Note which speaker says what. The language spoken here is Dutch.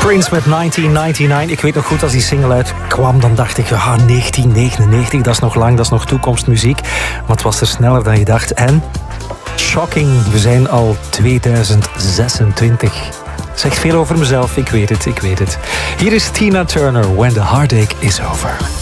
Speaker 1: Prince met 1999. Ik weet nog goed, als die single uitkwam, dan dacht ik, 1999, dat is nog lang, dat is nog toekomstmuziek. Maar het was er sneller dan je dacht. En, shocking, we zijn al 2026. Zegt veel over mezelf, ik weet het. Hier is Tina Turner, When the Heartache is Over.